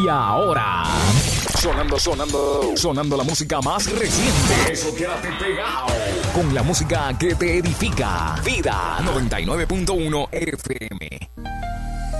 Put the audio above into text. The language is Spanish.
Y ahora, sonando la música más reciente. Eso, quédate pegado. Con la música que te edifica. Vida 99.1 FM.